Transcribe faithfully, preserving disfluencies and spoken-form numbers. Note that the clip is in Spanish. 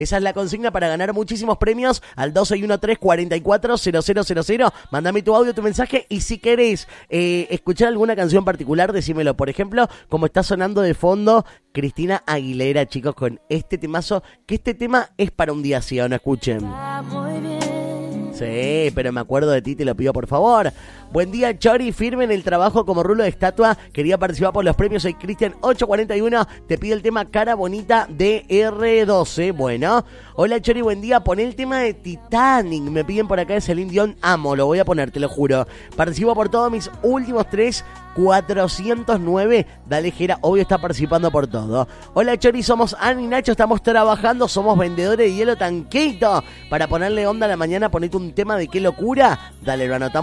Esa es la consigna para ganar muchísimos premios al doce y trece, cuarenta y cuatro, cero cero cero cero. Mándame tu audio, tu mensaje y si querés eh, escuchar alguna canción particular, decímelo. Por ejemplo, como está sonando de fondo Cristina Aguilera, chicos, con este temazo, que este tema es para un día así, ¿o no? Escuchen. Sí, pero me acuerdo de ti, te lo pido por favor. Buen día, Chori, firme en el trabajo como rulo de estatua. Quería participar por los premios, soy Cristian ocho cuarenta y uno. Te pido el tema Cara Bonita de R doce. Bueno, hola Chori, buen día. Poné el tema de Titanic. Me piden por acá de Celine Dion. Amo, lo voy a poner, te lo juro. Participo por todos mis últimos tres. cuatrocientos nueve. Dale, Jera, obvio está participando por todo. Hola Chori, somos Ani y Nacho, estamos trabajando, somos vendedores de hielo tanquito. Para ponerle onda a la mañana, ponete un tema de qué locura. Dale, lo anotamos.